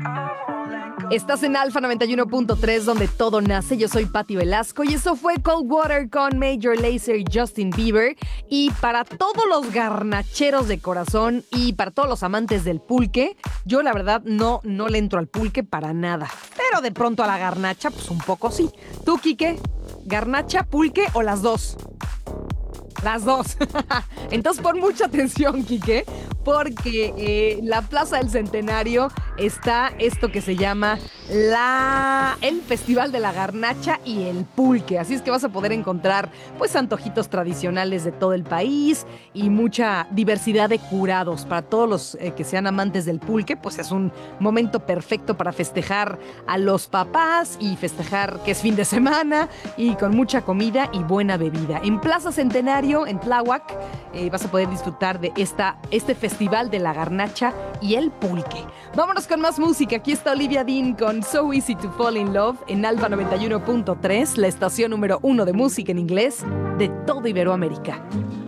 Estás en Alfa 91.3, donde todo nace. Yo soy Patti Velasco y eso fue Cold Water con Major Lazer y Justin Bieber. Y para todos los garnacheros de corazón y para todos los amantes del pulque, yo la verdad no le entro al pulque para nada. Pero de pronto a la garnacha, pues un poco sí. ¿Tú, Quique? ¿Garnacha, pulque o las dos? Las dos. Entonces pon mucha atención, Quique, porque la Plaza del Centenario está esto que se llama el Festival de la Garnacha y el Pulque. Así es que vas a poder encontrar pues antojitos tradicionales de todo el país y mucha diversidad de curados. Para todos los que sean amantes del pulque, pues es un momento perfecto para festejar a los papás y festejar que es fin de semana y con mucha comida y buena bebida. En Plaza Centenario, en Tláhuac, vas a poder disfrutar de este Festival de la Garnacha y el Pulque. Vámonos con más música. Aquí está Olivia Dean con So Easy to Fall in Love en Alfa 91.3, la estación número 1 de música en inglés de todo Iberoamérica.